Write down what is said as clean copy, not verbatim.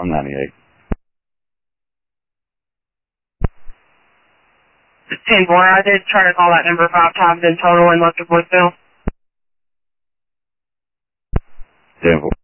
I'm 98. 10-4, I did try to call that number 5 times in total and left a voicemail. 10-4.